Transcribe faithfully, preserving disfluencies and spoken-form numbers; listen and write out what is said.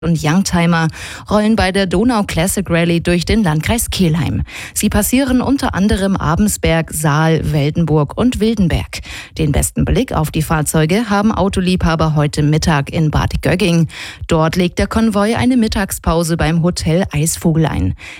und Youngtimer rollen bei der Donau Classic Rally durch den Landkreis Kelheim. Sie passieren unter anderem Abensberg, Saal, Weltenburg und Wildenberg. Den besten Blick auf die Fahrzeuge haben Autoliebhaber heute Mittag in Bad Gögging. Dort legt der Konvoi eine Mittagspause beim Hotel Eisvogel ein.